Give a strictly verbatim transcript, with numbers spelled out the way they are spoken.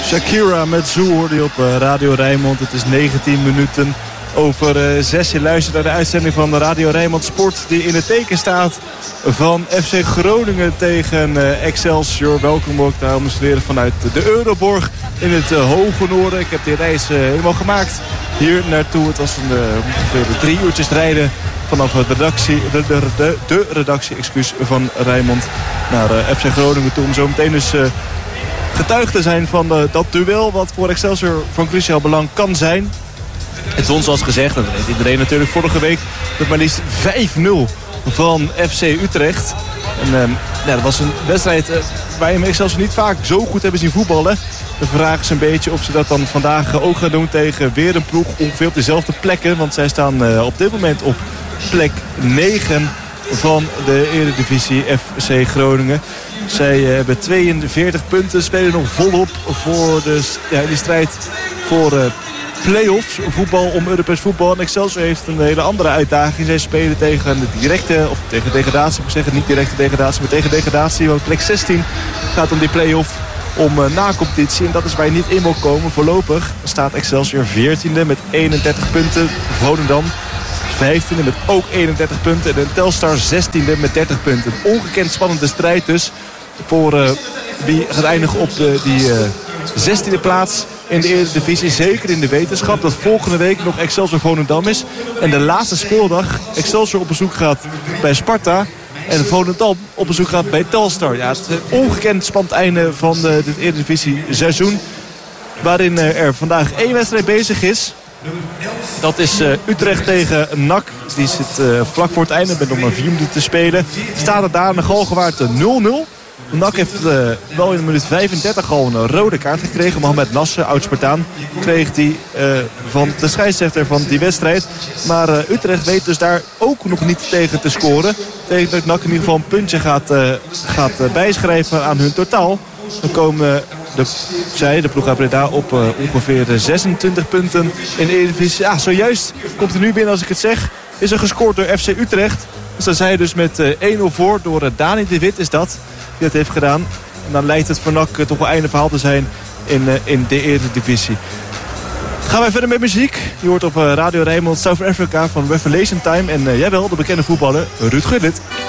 Shakira met Zoo hoorde je op Radio Rijnmond. Het is negentien minuten over uh, zes. Je luistert naar de uitzending van de Radio Rijnmond Sport die in het teken staat van F C Groningen tegen uh, Excelsior. Welkom ook dames en heren vanuit de Euroborg in het uh, hoge noorden. Ik heb die reis uh, helemaal gemaakt hier naartoe. Het was een, uh, ongeveer drie uurtjes rijden vanaf de redactie, de, de, de, de redactie excuus, van Rijnmond naar uh, F C Groningen toe. Om zo meteen dus uh, getuige te zijn van uh, dat duel wat voor Excelsior van cruciaal belang kan zijn. Het won zoals gezegd, dat weet iedereen natuurlijk vorige week, met maar liefst vijf nul van F C Utrecht. En uh, ja, dat was een wedstrijd uh, waar je Excelsior niet vaak zo goed hebben zien voetballen. De vraag is een beetje of ze dat dan vandaag ook gaan doen tegen weer een ploeg ongeveer op dezelfde plekken. Want zij staan uh, op dit moment op plek negen van de Eredivisie F C Groningen. Zij uh, hebben tweeënveertig punten, spelen nog volop voor de, ja, die strijd voor uh, play-offs, voetbal om Europees voetbal. En Excelsior heeft een hele andere uitdaging. Zij spelen tegen de directe, of tegen degradatie, moet ik zeggen, niet directe degradatie, maar tegen degradatie. Want plek zestien gaat om die play-off om uh, na-competitie. En dat is waar je niet in wil komen. Voorlopig staat Excelsior veertiende met eenendertig punten. Volendam vijftiende met ook eenendertig punten. En Telstar zestiende met dertig punten. Een ongekend spannende strijd dus voor uh, wie gaat eindigen op uh, die uh, zestiende plaats in de Eredivisie. Zeker in de wetenschap dat volgende week nog Excelsior Volendam is. En de laatste speeldag Excelsior op bezoek gaat bij Sparta. En Volendam op bezoek gaat bij Telstar. Ja, het is een ongekend spannend einde van uh, dit Eredivisie seizoen. Waarin uh, er vandaag één wedstrijd bezig is. Dat is uh, Utrecht tegen N A C. Die zit uh, vlak voor het einde met nog maar vier minuten te spelen. Staat er daar in de Galgenwaard nul nul. N A C heeft uh, wel in de minuut vijfendertig al een rode kaart gekregen. Mohamed Nasser, oud-Spartaan, kreeg die uh, van de scheidsrechter van die wedstrijd. Maar uh, Utrecht weet dus daar ook nog niet tegen te scoren. Tegen dat N A C in ieder geval een puntje gaat, uh, gaat uh, bijschrijven aan hun totaal. Dan komen de, zij, de ploeg uit Breda, op uh, ongeveer zesentwintig punten in de Eredivisie. Ja, zojuist komt er nu binnen als ik het zeg. Is er gescoord door F C Utrecht. Dus dan zijn dus met uh, één nul voor door uh, Dani de Wit is dat. Die dat heeft gedaan. En dan lijkt het voor N A C uh, toch wel einde verhaal te zijn in, uh, in de Eredivisie. Gaan wij verder met muziek. Je hoort op uh, Radio Rijnmond South Africa van Revelation Time. En uh, jawel, de bekende voetballer Ruud Gullit.